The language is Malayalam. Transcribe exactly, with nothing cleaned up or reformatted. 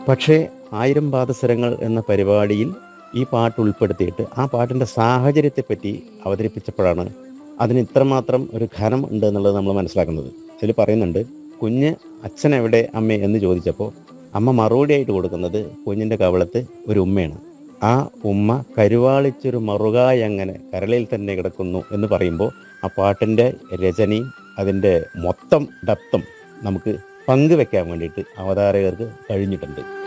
പക്ഷേ ആയിരം പാദസരങ്ങൾ എന്ന പരിപാടിയിൽ ഈ പാട്ട് ഉൾപ്പെടുത്തിയിട്ട് ആ പാട്ടിൻ്റെ സാഹചര്യത്തെപ്പറ്റി അവതരിപ്പിച്ചപ്പോഴാണ് അതിന് ഇത്രമാത്രം ഒരു ഘനം ഉണ്ട് എന്നുള്ളത് നമ്മൾ മനസ്സിലാക്കുന്നത്. അതിൽ പറയുന്നുണ്ട്, കുഞ്ഞ് അച്ഛനെവിടെ അമ്മേ എന്ന് ചോദിച്ചപ്പോൾ അമ്മ മറുപടിയായിട്ട് കൊടുക്കുന്നത് കുഞ്ഞിൻ്റെ കവളത്ത് ഒരു ഉമ്മയാണ്. ആ ഉമ്മ കരുവാളിച്ചൊരു മറുകായി അങ്ങനെ കരളിൽ തന്നെ കിടക്കുന്നു എന്ന് പറയുമ്പോൾ ആ പാട്ടിൻ്റെ രചനയും അതിൻ്റെ മൊത്തം ഡപ്തും നമുക്ക് പങ്കുവെക്കാൻ വേണ്ടിയിട്ട് അവതാരകർക്ക് കഴിഞ്ഞിട്ടുണ്ട്.